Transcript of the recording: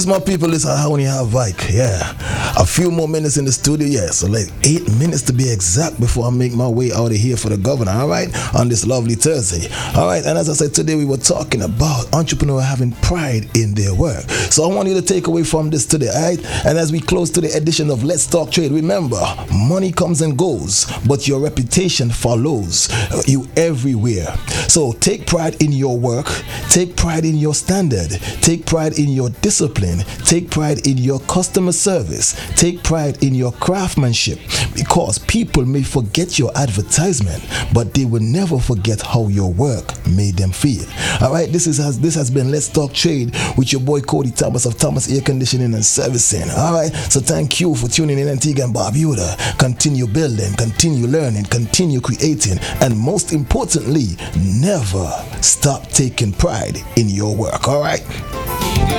My people, listen, I only have like, a few more minutes in the studio, so like 8 minutes to be exact before I make my way out of here for the governor, all right, on this lovely Thursday, all right. And as I said, today we were talking about entrepreneurs having pride in their work. So I want you to take away from this today, all right. And as we close to the edition of Let's Talk Trade, remember, money comes and goes, but your reputation follows you everywhere. So take pride in your work, take pride in your standard, take pride in your discipline, take pride in your customer service, take pride in your craftsmanship, because people may forget your advertisement, but they will never forget how your work made them feel. All right, this has been Let's Talk Trade with your boy Cody Thomas of Thomas Air Conditioning and Servicing. All right, so thank you for tuning in, Antigua and Barbuda. Continue building, continue learning, continue creating, and most importantly, never stop taking pride in your work. All right.